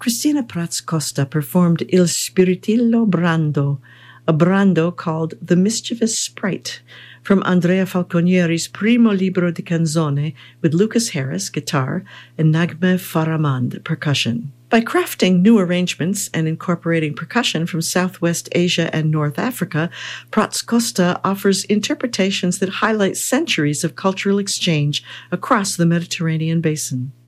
Cristina Prats Costa performed Il Spiritillo Brando, a brando called The Mischievous Sprite, from Andrea Falconieri's Primo Libro di Canzone, with Lucas Harris, guitar, and Nagme Faramand, percussion. By crafting new arrangements and incorporating percussion from Southwest Asia and North Africa, Prats Costa offers interpretations that highlight centuries of cultural exchange across the Mediterranean basin.